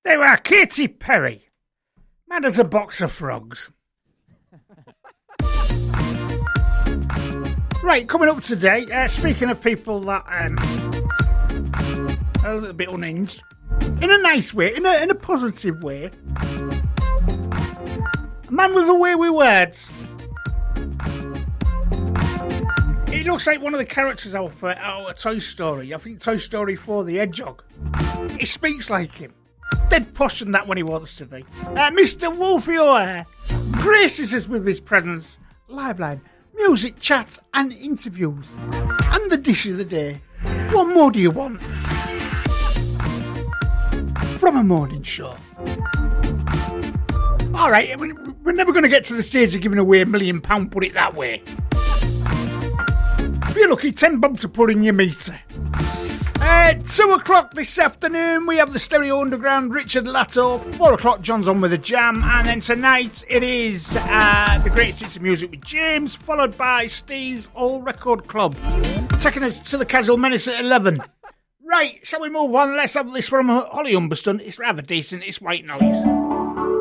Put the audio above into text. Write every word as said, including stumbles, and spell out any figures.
They were Katy Perry. Mad as a box of frogs. Right, coming up today, uh, speaking of people that um, are a little bit unhinged, in a nice way, in a, in a positive way, a man with a way with words. It looks like one of the characters out of, out of Toy Story. I think Toy Story four, the Hedgehog. He speaks like him. Dead posh and that when he wants to be. Uh, Mister Wolfie O'Hare graces us with his presence. Liveline, music, chat and interviews. And the dish of the day. What more do you want from a morning show? Alright, we're never going to get to the stage of giving away a million pound, put it that way. If you're lucky, ten bob to put in your meter. Uh, two o'clock this afternoon, we have the Stereo Underground, Richard Latto. Four o'clock, John's on with a jam. And then tonight, it is uh, the Greatest Hits of Music with James, followed by Steve's All Record Club, taking us to the Casual Menace at eleven. Right, shall we move on? Let's have this from Holly Humberston. It's rather decent. It's White Noise.